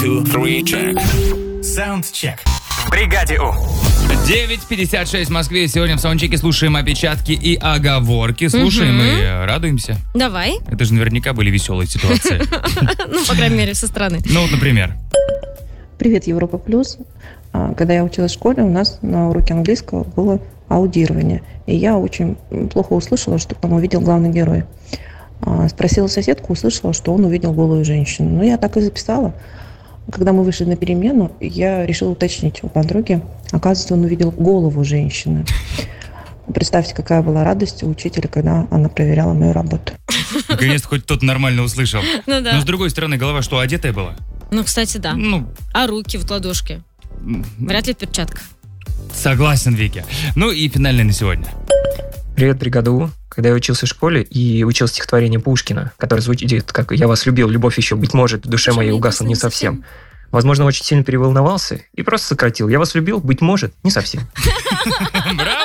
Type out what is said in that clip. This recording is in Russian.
2, 3, check. Саундчек. В бригаде У. 9:56 в Москве. Сегодня в саундчеке слушаем опечатки и оговорки. Слушаем и радуемся. Давай. Это же наверняка были веселые ситуации. Ну, по крайней мере, со стороны. Ну, вот, например. Привет, Европа Плюс. Когда я училась в школе, у нас на уроке английского было аудирование. И я очень плохо услышала, что там увидел главный герой. Спросила соседку, услышала, что он увидел голую женщину. Ну, я так и записала. Когда мы вышли на перемену, я решила уточнить у подруги. Оказывается, он увидел голову женщины. Представьте, какая была радость у учителя, когда она проверяла мою работу. Наконец-то хоть кто-то нормально услышал. Ну да. Но с другой стороны, голова что, одетая была? Ну, кстати, да. Ну, А руки в ладошке? Вряд ли в перчатках. согласен, Вики. Ну и финальное на сегодня. Привет, бригада У. Когда я учился в школе и учил стихотворение Пушкина, которое звучит как «Я вас любил, любовь еще, быть может, в душе моей угасла не совсем». Возможно, очень сильно переволновался и просто сократил «Я вас любил, быть может, не совсем». Браво!